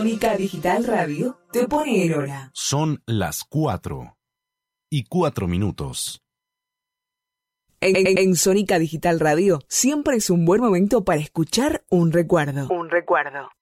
Sónica Digital Radio te pone en hora. Son las 4:04. En Sónica Digital Radio siempre es un buen momento para escuchar un recuerdo.